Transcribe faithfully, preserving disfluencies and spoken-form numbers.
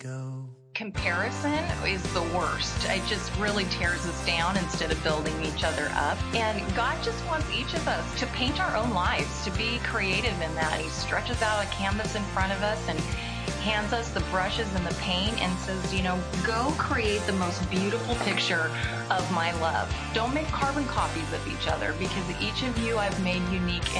go. Comparison is the worst. It just really tears us down instead of building each other up. And God just wants each of us to paint our own lives, to be creative in that. He stretches out a canvas in front of us and hands us the brushes and the paint and says, you know, go create the most beautiful picture of my love. Don't make carbon copies of each other, because each of you I've made unique